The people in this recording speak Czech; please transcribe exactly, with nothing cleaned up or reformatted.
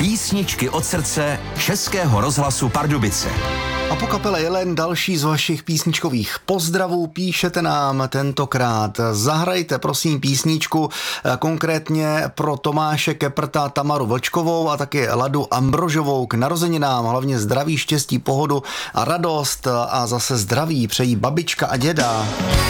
Písničky od srdce Českého rozhlasu Pardubice. A po kapele Jelen další z vašich písničkových pozdravů píšete nám tentokrát. Zahrajte prosím písničku konkrétně pro Tomáše Keprta, Tamaru Vlčkovou a taky Ladu Ambrožovou k narozeninám. Hlavně zdraví, štěstí, pohodu a radost a zase zdraví přejí babička a děda.